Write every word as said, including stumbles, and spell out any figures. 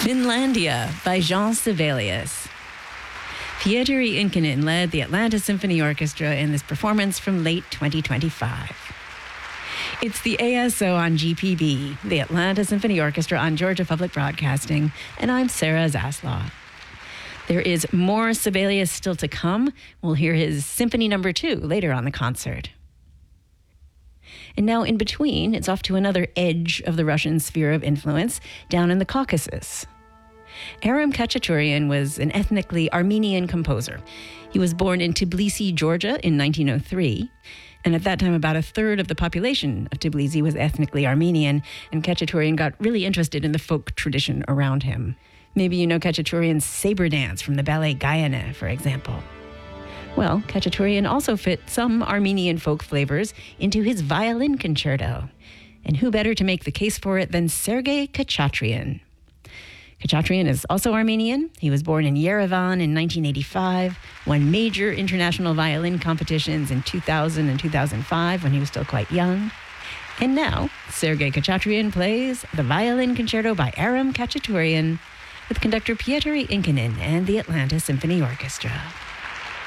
Finlandia by Jean Sibelius. Pietari Inkinen led the Atlanta Symphony Orchestra in this performance from late twenty twenty-five. It's the A S O on G P B, the Atlanta Symphony Orchestra on Georgia Public Broadcasting, and I'm Sarah Zaslaw. There is more Sibelius still to come. We'll hear his Symphony Number Two later on the concert. And now in between, it's off to another edge of the Russian sphere of influence, down in the Caucasus. Aram Khachaturian was an ethnically Armenian composer. He was born in Tbilisi, Georgia in nineteen oh three. And at that time, about a third of the population of Tbilisi was ethnically Armenian, and Khachaturian got really interested in the folk tradition around him. Maybe you know Khachaturian's saber dance from the ballet Gayane, for example. Well, Khachaturian also fit some Armenian folk flavors into his violin concerto. And who better to make the case for it than Sergei Khachatryan? Khachatryan is also Armenian. He was born in Yerevan in nineteen eighty-five, won major international violin competitions in two thousand and two thousand five when he was still quite young. And now, Sergei Khachatryan plays the Violin Concerto by Aram Khachaturian with conductor Pietari Inkinen and the Atlanta Symphony Orchestra.